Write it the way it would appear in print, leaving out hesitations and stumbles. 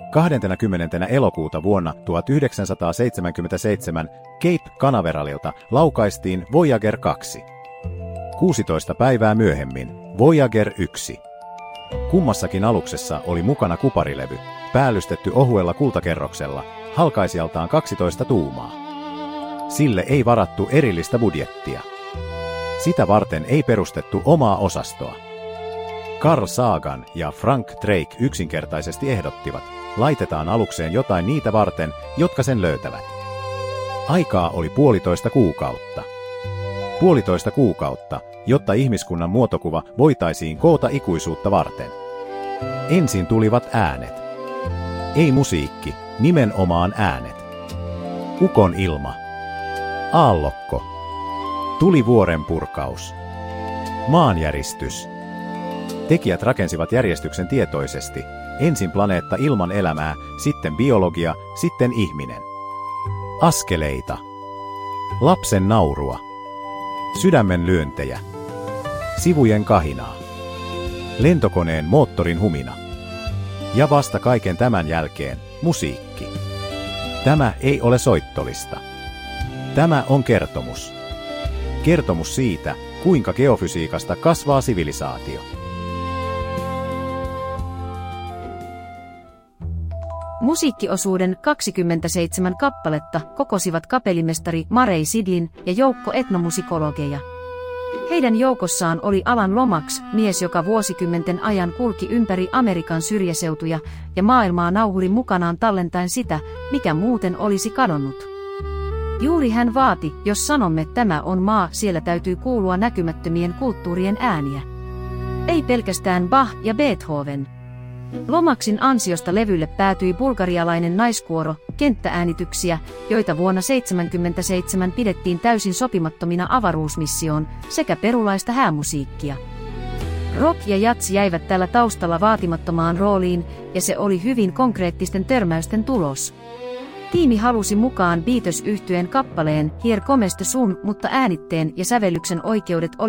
20. elokuuta vuonna 1977 Cape Canaveralilta laukaistiin Voyager 2. 16 päivää myöhemmin Voyager 1. Kummassakin aluksessa oli mukana kuparilevy, päällystetty ohuella kultakerroksella, halkaisijaltaan 12 tuumaa. Sille ei varattu erillistä budjettia. Sitä varten ei perustettu omaa osastoa. Carl Sagan ja Frank Drake yksinkertaisesti ehdottivat, laitetaan alukseen jotain niitä varten, jotka sen löytävät. Aikaa oli 1,5 kuukautta. 1,5 kuukautta, jotta ihmiskunnan muotokuva voitaisiin koota ikuisuutta varten. Ensin tulivat äänet. Ei musiikki, nimenomaan äänet. Ukon ilma. Aallokko. Tulivuoren purkaus. Maanjäristys. Tekijät rakensivat järjestyksen tietoisesti. Ensin planeetta ilman elämää, sitten biologia, sitten ihminen. Askeleita. Lapsen naurua. Sydämen lyöntejä. Sivujen kahinaa. Lentokoneen moottorin humina. Ja vasta kaiken tämän jälkeen, musiikki. Tämä ei ole soittolista. Tämä on kertomus. Kertomus siitä, kuinka geofysiikasta kasvaa sivilisaatio. Musiikkiosuuden 27 kappaletta kokosivat kapellimestari Murray Sidlin ja joukko etnomusikologeja. Heidän joukossaan oli Alan Lomax, mies joka vuosikymmenten ajan kulki ympäri Amerikan syrjäseutuja ja maailmaa nauhuri mukanaan tallentaen sitä, mikä muuten olisi kadonnut. Juuri hän vaati, jos sanomme tämä on maa, siellä täytyy kuulua näkymättömien kulttuurien ääniä. Ei pelkästään Bach ja Beethoven. Lomaxin ansiosta levylle päätyi bulgarialainen naiskuoro, kenttääänityksiä, joita vuonna 1977 pidettiin täysin sopimattomina avaruusmissioon, sekä perulaista häämusiikkia. Rock ja jazz jäivät tällä taustalla vaatimattomaan rooliin, ja se oli hyvin konkreettisten törmäysten tulos. Tiimi halusi mukaan Beatles-yhtyeen kappaleen Here Comes the Sun, mutta äänitteen ja sävellyksen oikeudet